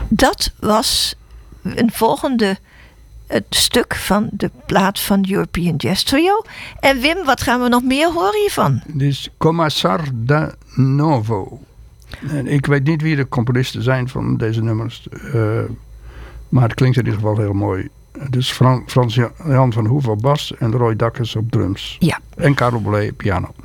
Dat was een volgende stuk van de plaat van European Jazz Trio. En Wim, wat gaan we nog meer horen hiervan? Dit is Commissar da Novo. En ik weet niet wie de componisten zijn van deze nummers. Maar het klinkt in ieder geval heel mooi. Dus Frans Jan van Hoef op bas en Roy Dakkers op drums. Ja. En Karel Boulé piano.